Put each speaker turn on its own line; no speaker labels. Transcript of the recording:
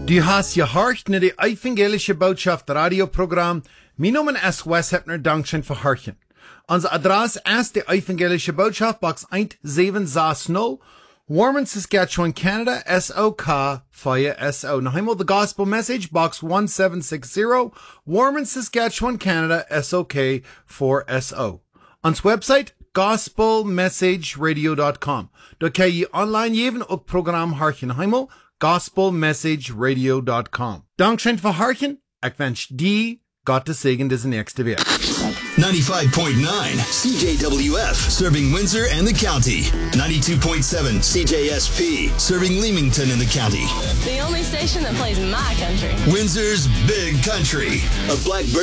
Du hast gehorcht naar de evangelische boodschap radioprogramm. Mijn naam is Wes Hepner, dankzij voor Harchen. Onze adres is de evangelische boodschap, box 1760, Warman, Saskatchewan, Canada, SOK 5SO. Nog eenmaal de gospel message, box 1760, Warman, Saskatchewan, Canada, SOK 4SO. Ons website, gospelmessageradio.com. Daar kan je online even ook programma Harchen Heimel, gospelmessageradio.com. Dankzij voor Harchen, ik wens die God te zegen deze nächste week.
95.9 CJWF, serving Windsor and the county. 92.7 CJSP, serving Leamington and the county.
The only station that plays my country.
Windsor's Big Country, a Blackbird